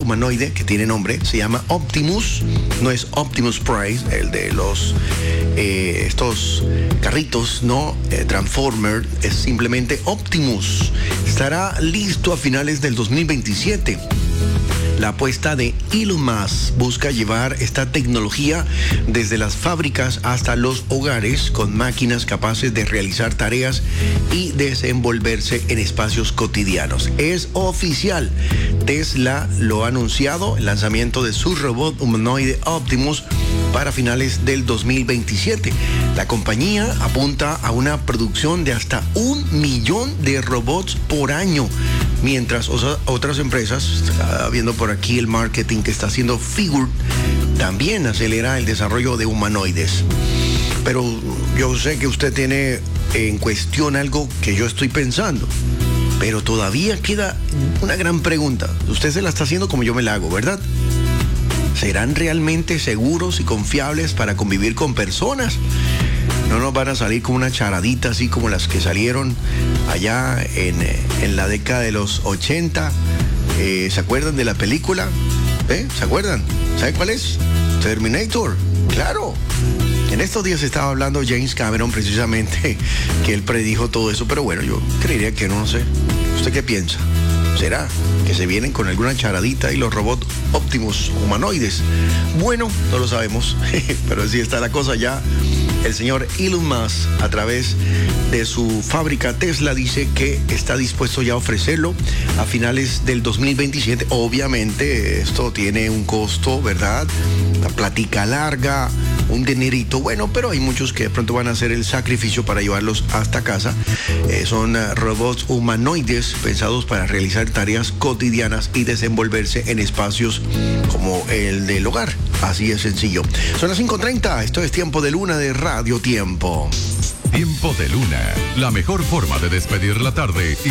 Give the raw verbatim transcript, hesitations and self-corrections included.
humanoide que tiene nombre, se llama Optimus, no es Optimus Prime, el de los eh, estos carritos, no eh, Transformer, es simplemente Optimus. Estará listo a finales del dos mil veintisiete. La apuesta de Elon Musk busca llevar esta tecnología desde las fábricas hasta los hogares con máquinas capaces de realizar tareas y desenvolverse en espacios cotidianos. Es oficial. Tesla lo ha anunciado, el lanzamiento de su robot humanoide Optimus para finales del dos mil veintisiete. La compañía apunta a una producción de hasta un millón de robots por año, mientras otras empresas, viendo por aquí el marketing que está haciendo Figure, también acelera el desarrollo de humanoides. Pero yo sé que usted tiene en cuestión algo que yo estoy pensando, pero todavía queda una gran pregunta. Usted se la está haciendo como yo me la hago, ¿verdad? ¿Serán realmente seguros y confiables para convivir con personas? No nos van a salir como una charadita así como las que salieron allá en, en la década de los ochenta. Eh, ¿Se acuerdan de la película? ¿Eh? ¿Se acuerdan? ¿Sabe cuál es? Terminator. Claro. En estos días estaba hablando James Cameron precisamente que él predijo todo eso, pero bueno, yo creería que no, no sé. ¿Usted qué piensa? ¿Será que se vienen con alguna charadita y los robots Optimus humanoides? Bueno, no lo sabemos, pero así está la cosa ya. El señor Elon Musk, a través de su fábrica Tesla, dice que está dispuesto ya a ofrecerlo a finales del dos mil veintisiete. Obviamente esto tiene un costo, ¿verdad? Una plática larga, un dinerito, bueno, pero hay muchos que de pronto van a hacer el sacrificio para llevarlos hasta casa. Eh, son uh, robots humanoides pensados para realizar tareas cotidianas y desenvolverse en espacios como el del hogar. Así es sencillo. Son las cinco treinta, esto es Tiempo de Luna de Radio Tiempo. Tiempo de Luna, la mejor forma de despedir la tarde.